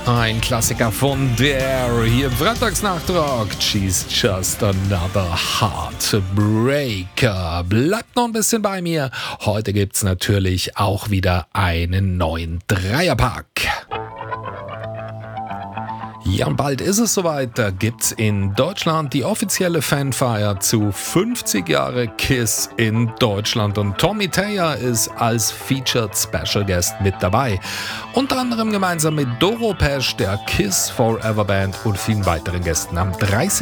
Ein Klassiker von Dare hier im Freitagsnachtrag. She's just another heartbreaker. Bleibt noch ein bisschen bei mir. Heute gibt's natürlich auch wieder einen neuen Dreierpack. Ja, und bald ist es soweit. Da gibt's in Deutschland die offizielle Fanfeier zu 50 Jahre KISS in Deutschland. Und Tommy Thayer ist als Featured Special Guest mit dabei. Unter anderem gemeinsam mit Doro Pesch, der KISS Forever Band und vielen weiteren Gästen am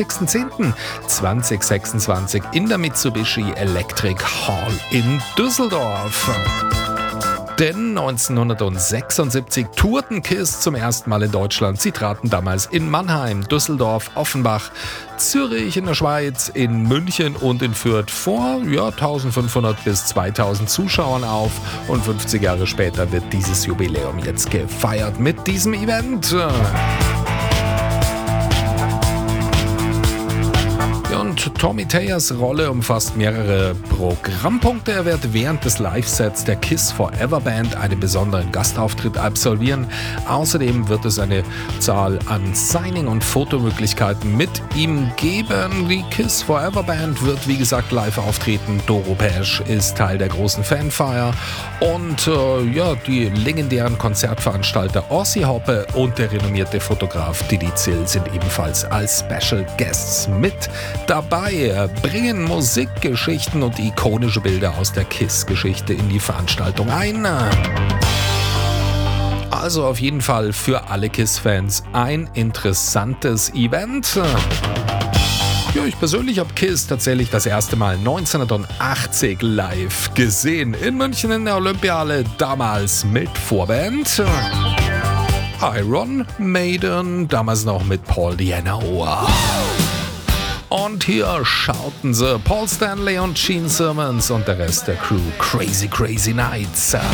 30.10.2026 in der Mitsubishi Electric Hall in Düsseldorf. Denn 1976 tourten KISS zum ersten Mal in Deutschland. Sie traten damals in Mannheim, Düsseldorf, Offenbach, Zürich in der Schweiz, in München und in Fürth vor 1500 bis 2000 Zuschauern auf. Und 50 Jahre später wird dieses Jubiläum jetzt gefeiert mit diesem Event. Und Tommy Thayers Rolle umfasst mehrere Programmpunkte. Er wird während des Live-Sets der KISS Forever Band einen besonderen Gastauftritt absolvieren. Außerdem wird es eine Zahl an Signing- und Fotomöglichkeiten mit ihm geben. Die KISS Forever Band wird, wie gesagt, live auftreten. Doro Pesch ist Teil der großen Fanfire. Und die legendären Konzertveranstalter Ossi Hoppe und der renommierte Fotograf Didi Zill sind ebenfalls als Special Guests mit dabei, bringen Musikgeschichten und ikonische Bilder aus der KISS-Geschichte in die Veranstaltung ein. Also auf jeden Fall für alle KISS-Fans ein interessantes Event. Ja, ich persönlich habe KISS tatsächlich das erste Mal 1980 live gesehen. In München in der Olympiahalle, damals mit Vorband Iron Maiden, damals noch mit Paul Di'Anno. Und hier schauten sie Paul Stanley und Gene Simmons und der Rest der Crew. Crazy, crazy nights.